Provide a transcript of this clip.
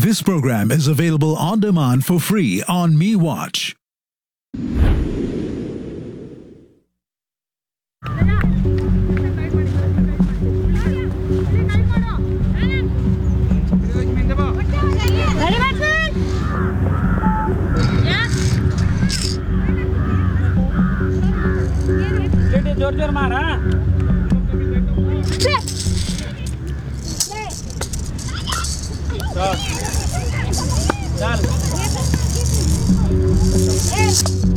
This program is available on demand for free on MeWatch. जोर जोर मार हाँ चल चल